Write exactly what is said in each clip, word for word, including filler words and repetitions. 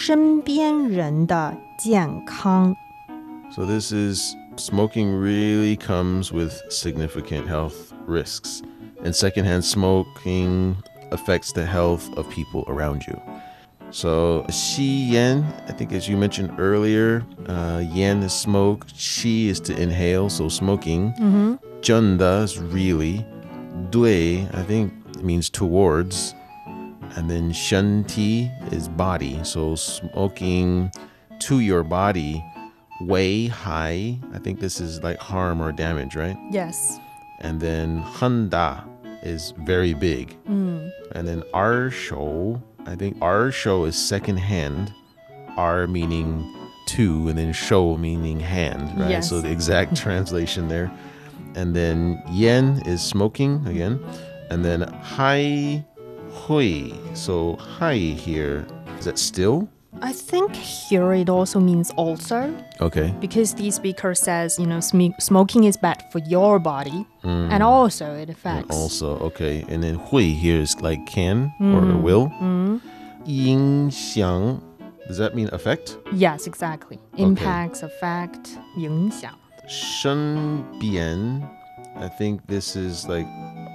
身边人的健康。 So this is smoking really comes with significant health risks. And secondhand smoking affects the health of people around you. So, 吸烟, I think as you mentioned earlier, uh, 烟 is smoke, 吸 is to inhale, so smoking. Mm-hmm. 真的 is really. 对, I think it means towards. And then 身体 is body, so smoking to your body. 危害, I think this is like harm or damage, right? Yes. And then 很大 is very big. Mm. And then 二手, I think 二手 is second hand. 二 meaning two, and then 手 meaning hand, right? Yes. So the exact translation there. And then 烟 is smoking again. And then 还会, so 还 here, is that still? I think here it also means also, Okay. because the speaker says, you know, sm- smoking is bad for your body, and also it affects. And also, okay. And then 会 here is like can or will. 影响, does that mean affect? Yes, exactly. Impacts, effect, 影响. 身边, I think this is like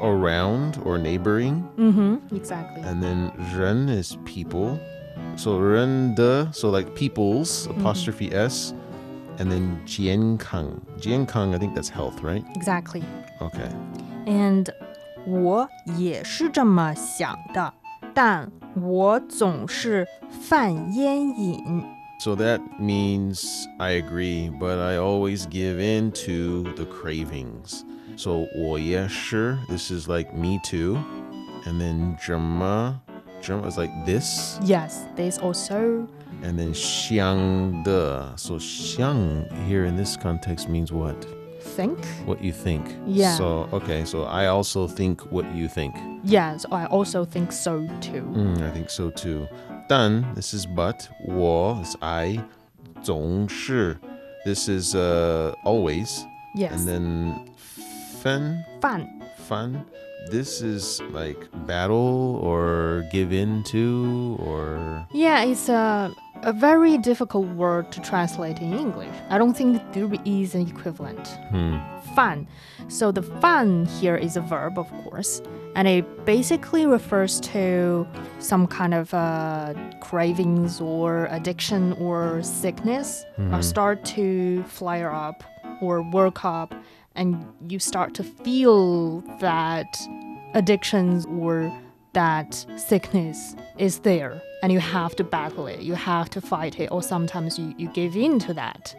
around or neighboring. Mm-hmm, exactly. And then 人 is people. So 人的, so like people's, apostrophe S. And then 健康. 健康, I think that's health, right? Exactly. Okay. And 我也是这么想的，但我总是犯烟瘾。 So that means I agree, but I always give in to the cravings. So 我也是, this is like me too. And then 这么, 这么 is like this. Yes, there's also. And then 想的. So 想 here in this context means what? Think? What you think. Yeah. So, okay, so I also think what you think. Yes, I also think so too. Mm, I think so too. 但, this is but. 我 is I. 总是, this is uh, always. Yes. And then 分, 犯 fun. This is like battle or give in to or... Yeah, it's a, a very difficult word to translate in English. I don't think there is an equivalent. Hmm. Fan. So the fan here is a verb, of course, and it basically refers to some kind of uh, cravings or addiction or sickness or start to flare up or work up, and you start to feel that addictions or that sickness is there, and you have to battle it, you have to fight it, or sometimes you, you give in to that.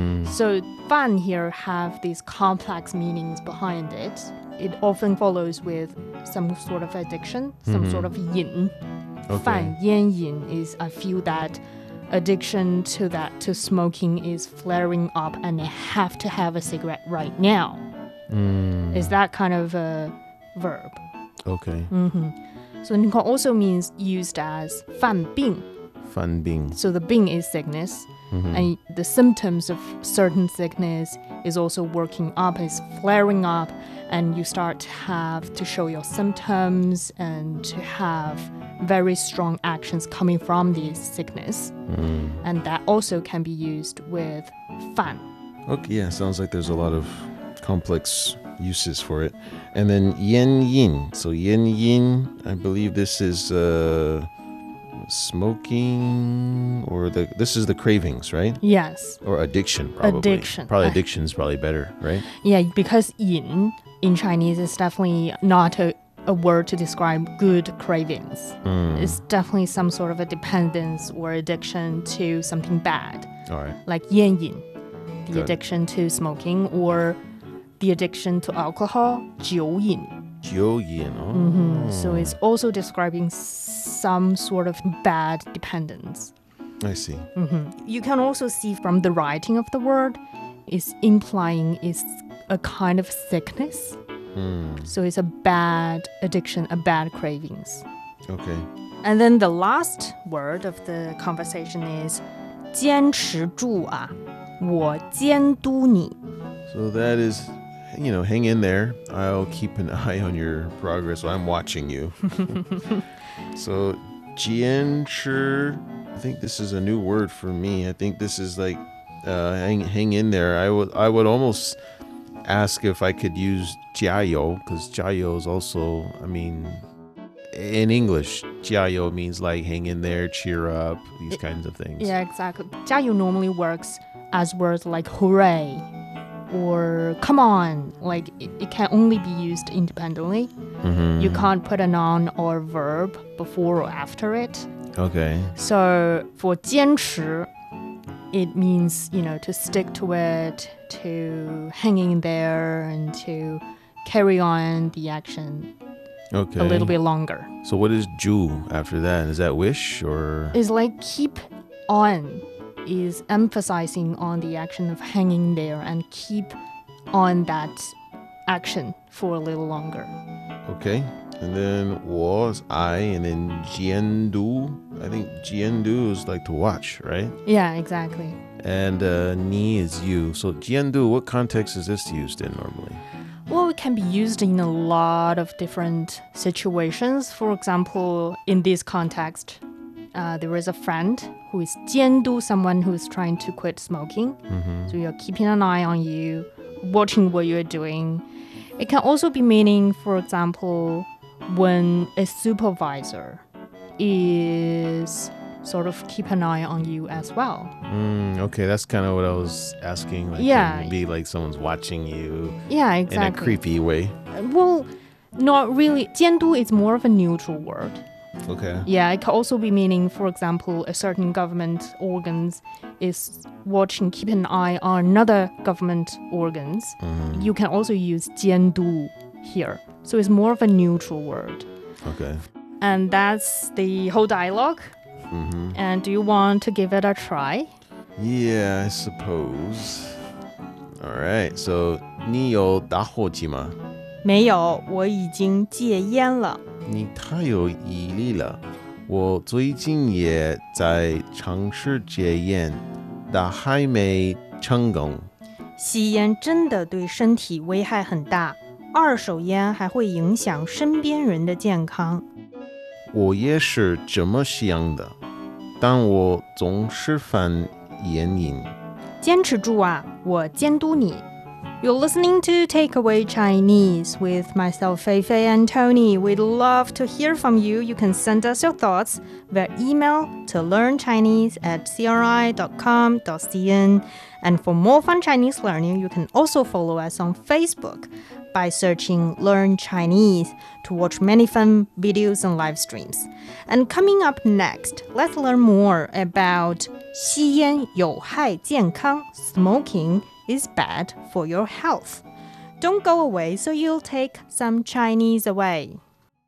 So fan here have these complex meanings behind it. It often follows with some sort of addiction, some sort of yin. Okay. 犯烟瘾 is I feel that addiction to that to smoking is flaring up and I have to have a cigarette right now. Is that kind of a verb? Okay. So it can also means used as 犯病. Fan bing. So the bing is sickness, and the symptoms of certain sickness is also working up, is flaring up, and you start to have to show your symptoms and to have very strong actions coming from this sickness. And that also can be used with 犯. Okay, yeah, sounds like there's a lot of complex uses for it. And then yen yin. So yen yin, I believe this is uh, smoking or the this is the cravings, right? Yes. Or addiction, probably. Addiction. Probably Uh, addiction is probably better, right? Yeah, because yin in Chinese is definitely not a, a word to describe good cravings. It's definitely some sort of a dependence or addiction to something bad, All right. like 烟瘾, the Good. addiction to smoking, or the addiction to alcohol, 酒瘾. Jiu yin. Oh, So it's also describing some sort of bad dependence. I see. You can also see from the writing of the word, it's implying it's a kind of sickness. So it's a bad addiction, a bad cravings. Okay. And then the last word of the conversation is 坚持住啊，我监督你. So that is, you know, hang in there. I'll keep an eye on your progress. I'm watching you. So, 坚持, I think this is a new word for me. I think this is like uh, hang hang in there. I would I would almost ask if I could use 加油 because 加油 is also, I mean, in English, 加油 means like hang in there, cheer up, these It, kinds of things. Yeah, exactly. 加油 normally works as words like hooray or come on. Like it, it can only be used independently. Mm-hmm. You can't put a noun or verb before or after it. Okay. So for 坚持, it means, you know, to stick to it, to hang in there, and to carry on the action Okay. a little bit longer. So what is ju after that? Is that wish or? It's like keep on is emphasizing on the action of hanging there and keep on that action for a little longer. Okay. And then 我 is I, and then 监督. I think 监督 is like to watch, right? Yeah, exactly. And uh, 你 is you. So 监督, what context is this used in normally? Well, it can be used in a lot of different situations. For example, in this context, uh, there is a friend who is 监督 someone who is trying to quit smoking. Mm-hmm. So you're keeping an eye on you, watching what you're doing. It can also be meaning, for example, when a supervisor is sort of keep an eye on you as well. Mm, okay, that's kind of what I was asking. Like, Yeah. Maybe like someone's watching you Yeah, in a exactly. creepy way. Well, not really. 监督 is more of a neutral word. Okay. Yeah, it can also be meaning, for example, a certain government organs is watching, keep an eye on another government organs. Mm-hmm. You can also use 监督 here. So it's more of a neutral word. Okay. And that's the whole dialogue. Mm-hmm. And do you want to give it a try? Yeah, I suppose. All right. So 你有打火机吗？ 没有，我已经戒烟了。 你太有毅力了。我最近也在尝试戒烟，但还没成功。 吸烟真的对身体危害很大，二手烟还会影响身边人的健康。 我也是这么想的，但我总是犯烟瘾。 坚持住啊，我监督你。You're listening to Takeaway Chinese with myself, Feifei, and Tony. We'd love to hear from you. You can send us your thoughts via email to learnchinese at c r i dot com dot c n. And for more fun Chinese learning, you can also follow us on Facebook by searching Learn Chinese to watch many fun videos and live streams. And coming up next, let's learn more about 吸烟有害健康 smoking is bad for your health. Don't go away, so you'll take some Chinese away.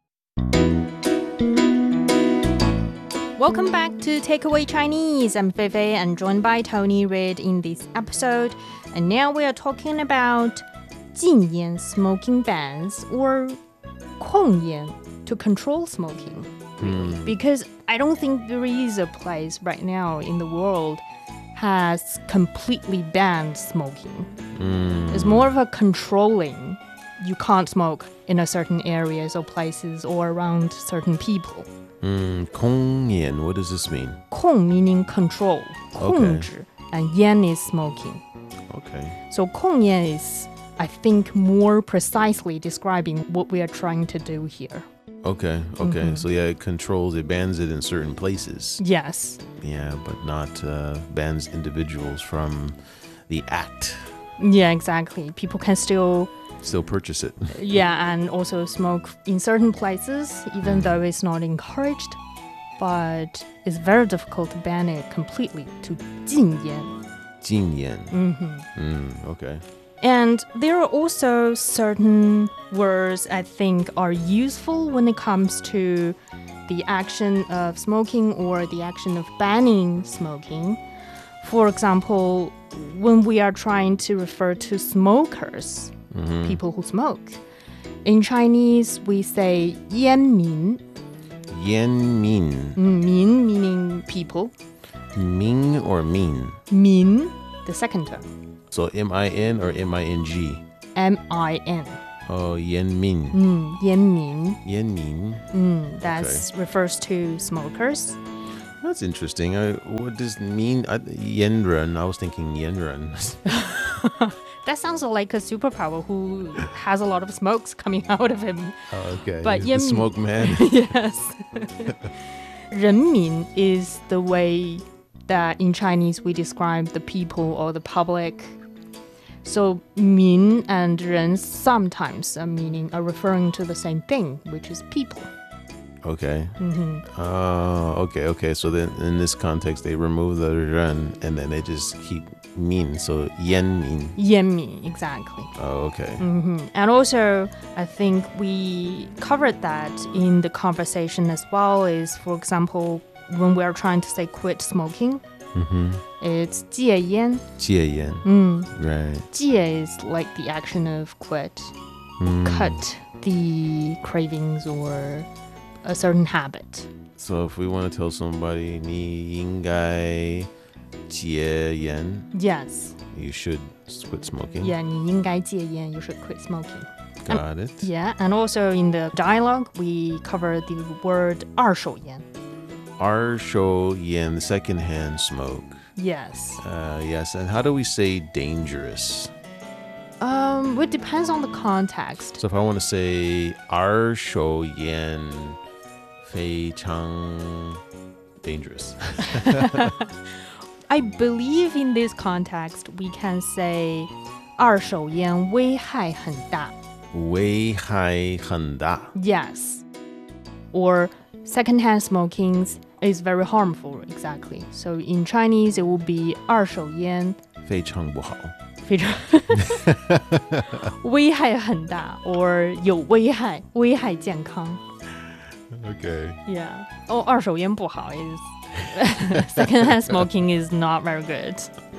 Welcome back to Takeaway Chinese. I'm Feifei and joined by Tony Reid in this episode. And now we are talking about 禁烟 smoking bans or 控烟 to control smoking. Really. Mm. Because I don't think there is a place right now in the world has completely banned smoking. Mm. It's more of a controlling. You can't smoke in a certain areas or places or around certain people. Mm. 控烟, what does this mean? 控 meaning control, Okay. 控制, and 烟 is smoking. Okay. So 控烟 is, I think, more precisely describing what we are trying to do here. Okay. Okay. Mm-hmm. So yeah, it controls, it bans it in certain places. Yes. Yeah, but not uh, bans individuals from the act. Yeah, exactly. People can still, Still purchase it. yeah, and also smoke in certain places, even though it's not encouraged. But it's very difficult to ban it completely, to 禁烟. 禁烟. Mm-hmm. Mm, okay. And there are also certain words I think are useful when it comes to the action of smoking or the action of banning smoking. For example, when we are trying to refer to smokers, Mm-hmm. people who smoke, in Chinese we say 烟民. 烟民. 民 meaning people. Ming or mean? 民, the second term. So M I N or M I N G? M I N. Oh, 烟民. Mm, 烟民. 烟民. Mm, that refers to smokers. That's interesting. I, what does mean? I, Yanren. I was thinking Yanren. That sounds like a superpower who has a lot of smokes coming out of him. Oh, okay. But He's the Yan- smoke man. Yes. 人民 is the way that in Chinese we describe the people or the public. So 民 and 人 sometimes are meaning are referring to the same thing, which is people. Okay. Mm-hmm. Oh, okay, okay. So then in this context, they remove the ren and then they just keep min. So yan min. yan min, exactly. Oh, okay. Mm-hmm. And also, I think we covered that in the conversation as well. Is, for example, when we're trying to say quit smoking, Mm-hmm. it's 戒烟. 戒烟. Mm. Right. 戒 is like the action of quit, Mm. cut the cravings or a certain habit. So if we want to tell somebody 你应该戒烟, Yes. you should quit smoking. Yeah, 你应该戒烟, you should quit smoking. Got it. Yeah, and also in the dialogue, we cover the word 二手烟. 二手烟, the secondhand smoke. Yes. Uh, yes. And how do we say dangerous? Um, it depends on the context. So if I want to say 二手烟非常 dangerous. I believe in this context, we can say 二手烟危害很大. 危害很大. Yes. Or secondhand smoking is very harmful, exactly. So in Chinese, it will be 二手烟非常不好. 非常危害很大 or 有危害危害健康. Okay. Yeah. Oh, 二手烟不好 is secondhand smoking is not very good.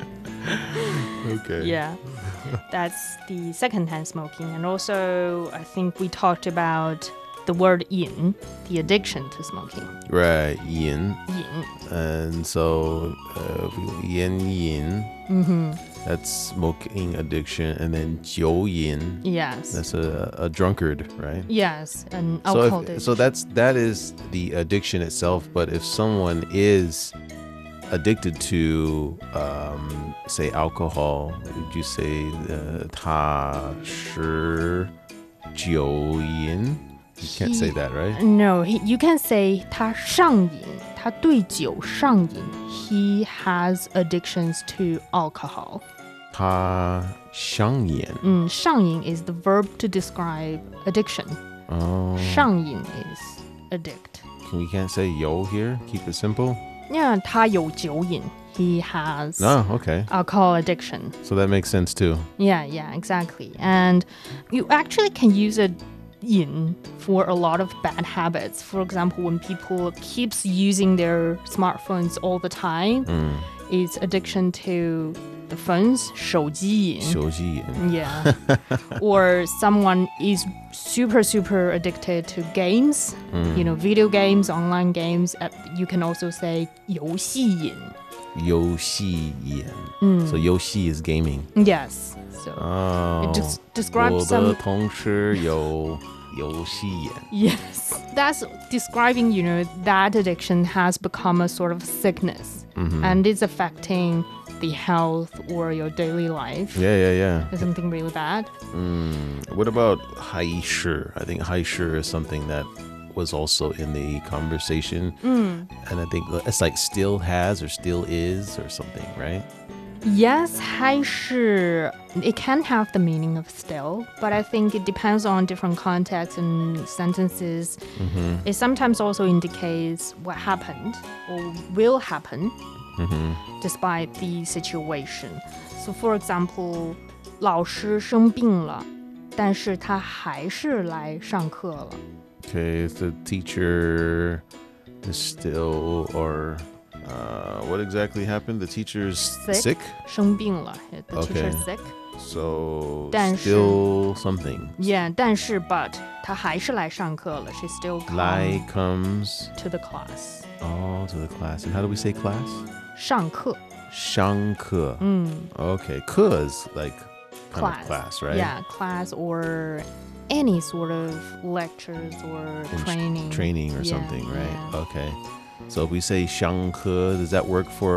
Okay. Yeah. That's the secondhand smoking. And also, I think we talked about the word yin, the addiction to smoking. Right. Yin. Yin. And so, uh, yin yin, Mm-hmm. that's smoking addiction. And then jiu yin, Yes. that's a, a drunkard, right? Yes, an So, alcohol if, addiction. so that's that is the addiction itself. But if someone is addicted to, um, say, alcohol, would you say uh, 他是酒瘾? You can't say that, right? No, he, you can say 他上瘾,他对酒上瘾. He has addictions to alcohol. 他上瘾. Mm, 上瘾 is the verb to describe addiction. Oh. 上瘾 is addict. We can't say yo here? Keep it simple? Yeah, 他有酒瘾. He has Oh, okay. alcohol addiction. So that makes sense too. Yeah, yeah, exactly. And you actually can use a yin for a lot of bad habits. For example, when people keeps using their smartphones all the time, Mm. it's addiction to the phones, 手机瘾. 手机瘾. Yeah. Or someone is super, super addicted to games, Mm. you know, video games, online games. Uh, You can also say 游戏瘾. 游戏瘾. Mm. So 游戏 is gaming. Yes. So Oh. it just describes 我 some... 的同事有游戏瘾. Yes, that's describing, you know, that addiction has become a sort of sickness Mhm. and it's affecting the health or your daily life. Yeah, yeah, yeah. Is something really bad. Mm. What about 海事? I think 海事 is something that was also in the conversation. Mm. And I think it's like still has or still is or something, right? Yes, 还是 it can have the meaning of still, but I think it depends on different contexts and sentences. Mm-hmm. It sometimes also indicates what happened or will happen Mm-hmm. despite the situation. So for example, 老师生病了，但是他还是来上课了。 Okay, if the teacher is still or uh, what exactly happened? The teacher's Sick. sick? 生病了 the teacher Okay. is sick. So 但是 still something. Yeah, 但是 but 他还是来上课了。She still come Lai comes to the class. oh to the class. And how do we say class? 上课. 上课. Mm, Okay, 课 is like kind class. of class, right? Yeah, class or any sort of lectures or Ins- training. Training or Yeah, something, right? yeah. Okay. So if we say 香喝, does that work for